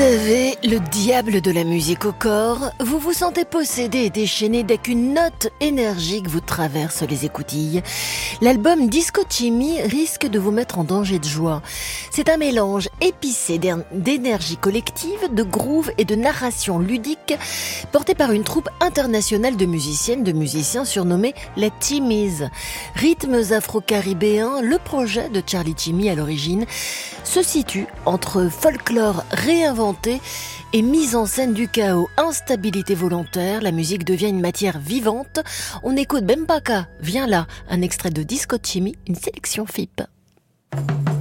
avez le diable de la musique au corps, vous vous sentez possédé et déchaîné dès qu'une note énergique vous traverse les écoutilles. L'album Disco Chimmy risque de vous mettre en danger de joie. C'est un mélange épicé d'énergie collective, de groove et de narration ludique, porté par une troupe internationale de musiciennes, de musiciens surnommés les Chimmys. Rythmes afro-caribéens, le projet de Charlie Chimmy à l'origine se situe entre folklore réinventé et mise en scène du chaos, instabilité volontaire. La musique devient une matière vivante. On écoute Bembaka, viens là, un extrait de Disco Chimmy, une sélection FIP.